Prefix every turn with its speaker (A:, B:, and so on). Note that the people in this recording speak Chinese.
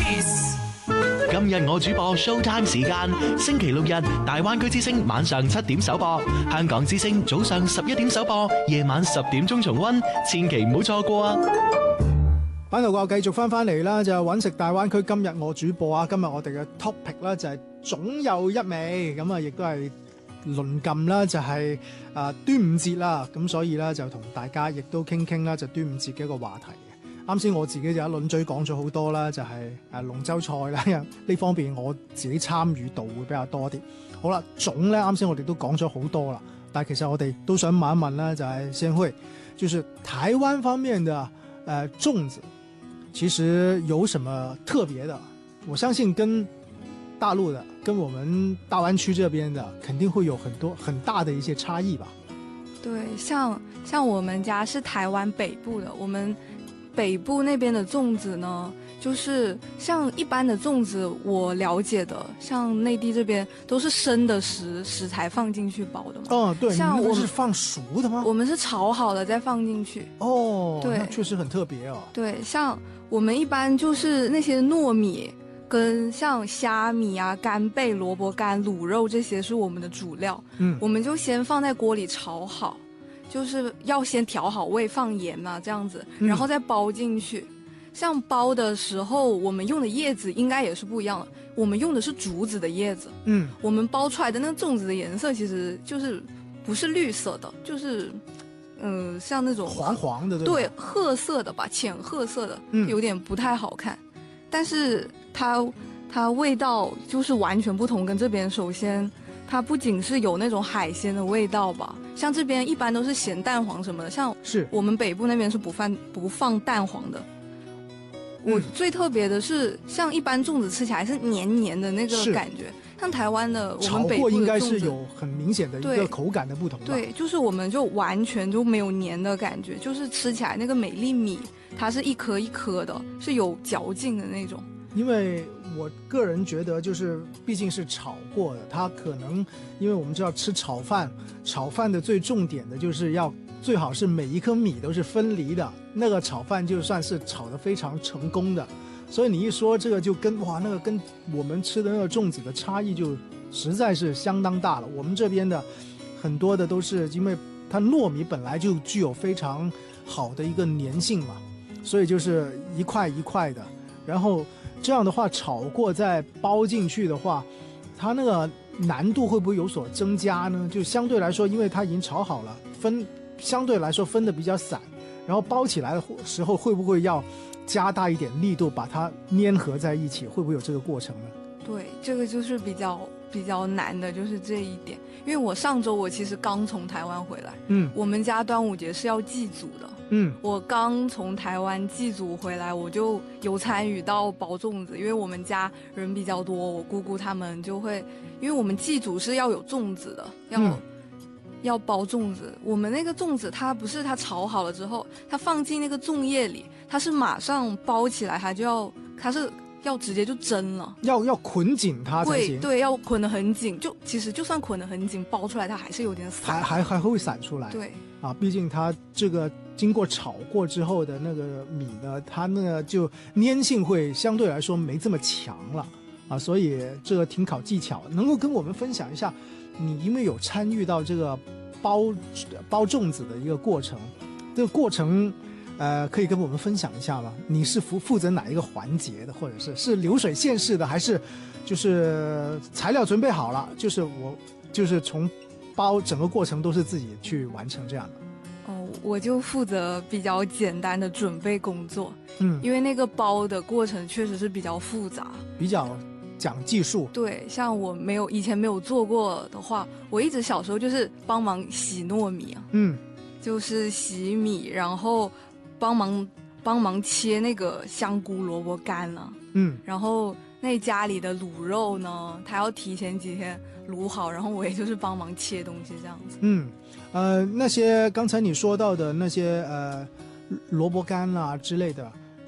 A: 今日我主播 Showtime 時間，星期六日大灣區之聲晚上7點首播，香港之聲早上11點首播，夜晚10點鐘重溫，千祈唔好錯過啊！
B: 翻到我繼續翻嚟啦，就揾食大灣區。今日我主播啊，今日我哋嘅 topic 啦就係總有一味，咁啊亦都係鄰近啦，就係端午節啦，咁所以咧就同大家亦都傾啦，就端午節嘅一個話題。啱先我自己就一輪嘴講咗好多啦，就係龍舟賽啦，呢方面我自己參與度會比較多啲。好啦，粽咧啱先我哋都講咗好多啦，但係其實我哋都想問一問啦，就係先會，就是台灣方面的粽子，其實有什麼特別的？我相信跟大陸的、跟我們大灣區這邊的，肯定會有很大的一些差異吧？
C: 對，像我們家是台灣北部的，我們北部那邊的粽子呢，就是像一般的粽子，我了解的，像內地這邊都是生的食材放進去包的嘛。
B: 哦，對，
C: 像
B: 你們是放熟的嗎？
C: 我們是炒好了再放進去。
B: 哦，
C: 對，
B: 那確實很特別哦。
C: 對，像我們一般就是那些糯米跟像蝦米啊、干貝、蘿蔔乾、滷肉這些是我們的主料。我們就先放在鍋裡炒好。就是要先調好味，放鹽嘛，這樣子，然後再包進去。像包的時候，我們用的葉子應該也是不一樣的。我們用的是竹子的葉子。我們包出來的那個粽子的顏色其實就是不是綠色的，就是像那種
B: 黃黃的，
C: 對，褐色的吧，淺褐色的，有點不太好看。但是它味道就是完全不同，跟這邊首先它不僅是有那種海鮮的味道吧，像這邊一般都是鹹蛋黃什麼的，像我們北部那邊是不放蛋黃的。我最特別的是，像一般粽子吃起來是黏黏的那個感覺，像台灣的我們北部的粽子，炒過應該是有很明顯的一個口感的不同吧。對，就是我們就完全就沒有黏的感覺，就是吃起來那個美粒米，它是一顆一顆的，是有嚼勁的那種。因為
B: 我個人覺得，就是畢竟是炒過的，它可能因為我們知道吃炒飯的最重點的就是要最好是每一顆米都是分離的，那個炒飯就算是炒得非常成功的。所以你一說這個就跟我們吃的那個粽子的差異就實在是相當大了。我們這邊的很多的都是因為它糯米本來就具有非常好的一個粘性嘛，所以就是一塊一塊的，然後這樣的話炒過再包進去的話，它那個難度會不會有所增加呢？就相對來說，因為它已經炒好了，相對來說分得比較散，然後包起來的時候會不會要加大一點力度把它粘合在一起，會不會有這個過程呢？對，
C: 這個就是比較難的，就是這一點。因為我上周我其實剛從台灣回來，我們家端午節是要祭祖的，我剛從台灣祭祖回來，我就有參與到包粽子，因為我們家人比較多，我姑姑他們就會，因為我們祭祖是要有粽子的，要包粽子。我們那個粽子它不是它炒好了之後，它放進那個粽葉裡，它是馬上包起來，它是要直接就蒸了，要
B: 捆緊它才行。
C: 對，要捆得很緊，其實就算捆得很緊，包出來它還是有點散，
B: 還會散出來。
C: 對
B: 啊，畢竟它這個經過炒過之後的那個米呢，它那個就粘性會相對來說沒這麼強了啊，所以這個挺考技巧。能夠跟我們分享一下，你因為有參與到這個包粽子的一個過程，這個過程可以跟我們分享一下嗎？你是負責哪一個環節的，或者是流水線式的，還是就是材料準備好了，就是從包整個過程都是自己去完成這樣的？
C: 哦，我就負責比較簡單的準備工作，因為那個包的過程確實是比較複雜，比較講技術。對，像我以前沒有做過的話，我一直小時候就是幫忙洗糯米啊，就是洗米，然後幫忙切那個香菇、蘿蔔乾了，然後那家裡的滷肉呢，他要提前幾天滷好，然後我也就是幫忙切東西這樣子。那些剛才你說到的那些蘿蔔乾啊之類的。